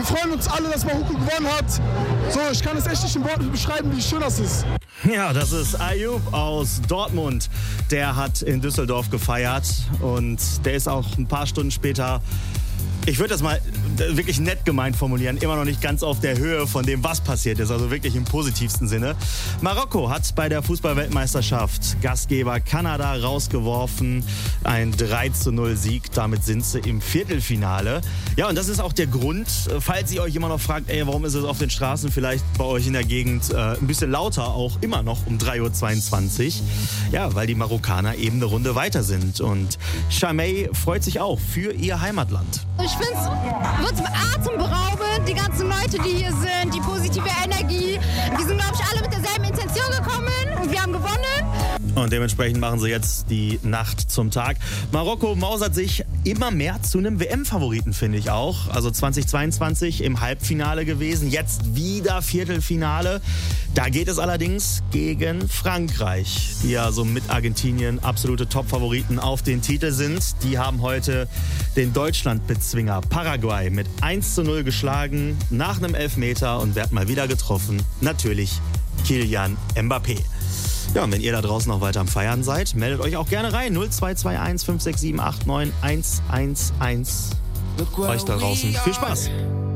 freuen uns alle, dass Marokko gewonnen hat. So, ich kann es echt nicht in Worten beschreiben, wie schön das ist. Ja, das ist Ayoub aus Dortmund. Der hat in Düsseldorf gefeiert und der ist auch ein paar Stunden später, ich würde das mal wirklich nett gemeint formulieren, immer noch nicht ganz auf der Höhe von dem, was passiert ist, also wirklich im positivsten Sinne. Marokko hat bei der Fußball-Weltmeisterschaft Gastgeber Kanada rausgeworfen. Ein 3:0-Sieg, damit sind sie im Viertelfinale. Ja, und das ist auch der Grund, falls ihr euch immer noch fragt, warum ist es auf den Straßen vielleicht bei euch in der Gegend ein bisschen lauter, auch immer noch um 3:22 Uhr. Ja, weil die Marokkaner eben eine Runde weiter sind. Und Chamey freut sich auch für ihr Heimatland. Ich finde es atemberaubend, die ganzen Leute, die hier sind, die positive Energie. Die sind, glaube ich, alle mit derselben Intention gekommen und wir haben gewonnen. Und dementsprechend machen sie jetzt die Nacht zum Tag. Marokko mausert sich immer mehr zu einem WM-Favoriten, finde ich auch. Also 2022 im Halbfinale gewesen, jetzt wieder Viertelfinale. Da geht es allerdings gegen Frankreich, die ja so mit Argentinien absolute Top-Favoriten auf den Titel sind. Die haben heute den Deutschland-Bezwinger Paraguay mit 1:0 geschlagen, nach einem Elfmeter, und wer hat mal wieder getroffen? Natürlich Kylian Mbappé. Ja, und wenn ihr da draußen noch weiter am Feiern seid, meldet euch auch gerne rein. 0221 567 89 111. Euch da draußen viel Spaß.